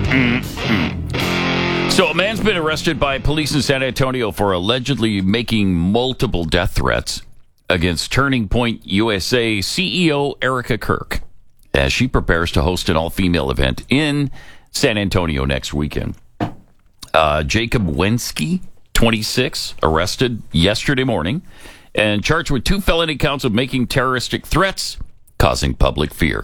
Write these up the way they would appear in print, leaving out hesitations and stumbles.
So a man's been arrested by police in San Antonio for allegedly making multiple death threats against Turning Point USA CEO Erica Kirk as she prepares to host an all-female event in San Antonio next weekend. Jacob Wensky, 26, arrested yesterday morning and charged with 2 felony counts of making terroristic threats, causing public fear.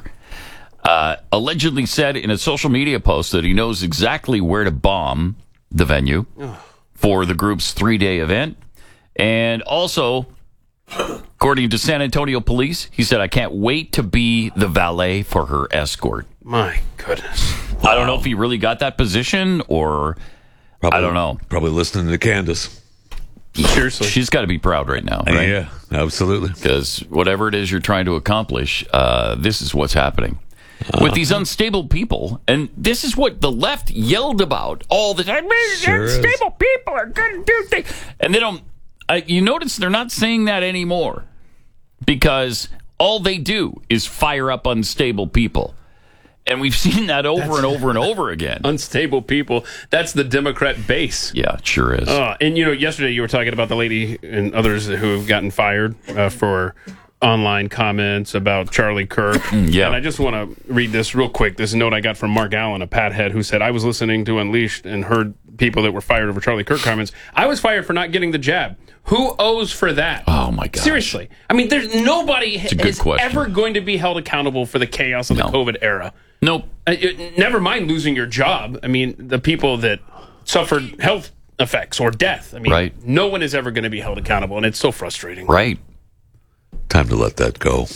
Allegedly said in a social media post that he knows exactly where to bomb the venue for the group's 3-day event. And also, according to San Antonio police, he said, I can't wait to be the valet for her escort. My goodness. Wow. I don't know if he really got that position or I don't know. Probably listening to Candace. Seriously. She's got to be proud right now, right? Yeah, absolutely. Because whatever it is you're trying to accomplish, this is what's happening. With these unstable people, and this is what the left yelled about all the time. Unstable people are going to do things. And they don't, you notice they're not saying that anymore because all they do is fire up unstable people. And we've seen that over and over and over again. Unstable people. That's the Democrat base. Yeah, it sure is. And, yesterday you were talking about the lady and others who have gotten fired for online comments about Charlie Kirk. Yeah. And I just want to read this real quick. This note I got from Mark Allen, a Pathead, who said, I was listening to Unleashed and heard people that were fired over Charlie Kirk comments. I was fired for not getting the jab. Who owes for that? Oh, my God. Seriously. I mean, there's nobody is question. ever going to be held accountable for the chaos of the COVID era. Nope. Never mind losing your job. I mean, the people that suffered health effects or death. I mean, no one is ever going to be held accountable, and it's so frustrating. Right. Time to let that go.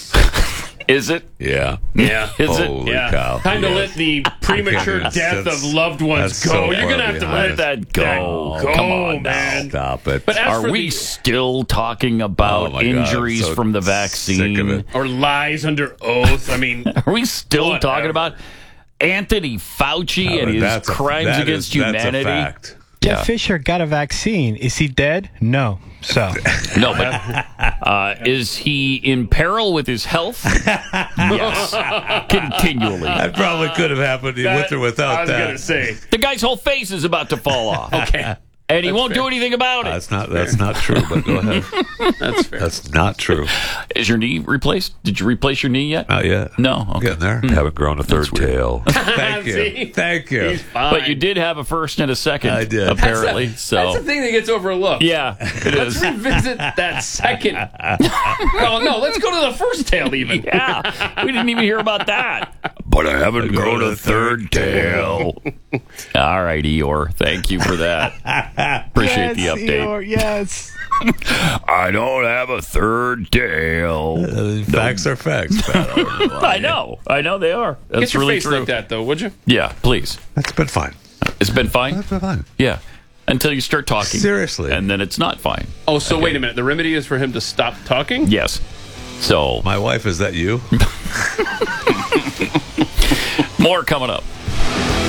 Is it? Yeah. Yeah. Is it? Holy Yeah. cow. Time to let the premature death of loved ones go. so You're going to have to let that go. Go, Come on, man. Stop it. But as Are for we still talking about God, injuries so from the sick of vaccine? it. or lies under oath? I mean, Are we still Whatever. talking about Anthony Fauci and his crimes against humanity? That's a fact. Jeff Fisher got a vaccine. Is he dead? No. So No, but is he in peril with his health? Yes, continually. That probably could have happened with or without I was that. going to say. The guy's whole face is about to fall off. Okay. And he won't do anything about it. That's not true, but go ahead. That's fair. That's not true. Is your knee replaced? Did you replace your knee yet? Not yet. No. Okay. Getting there. Haven't grown a third weird. tail. Thank you. See? Thank you. He's fine. But you did have a first and a second. I did. Apparently. That's the thing that gets overlooked. Yeah, it Let's is. revisit that second. Well, no, let's go to the first tail even. Yeah, we didn't even hear about that. But I haven't grown a third tail. All right, Eeyore. Thank you for that. Appreciate the update. Eeyore, yes. I don't have a third tail. Facts are facts. I know they are. That's Get your really face true. like that, though, would you? Yeah, please. That's been fine. It's been fine. That's been fine. Yeah, until you start talking. Seriously. And then it's not fine. Oh, so wait a minute. The remedy is for him to stop talking? Yes. So My wife, is that you? more coming up.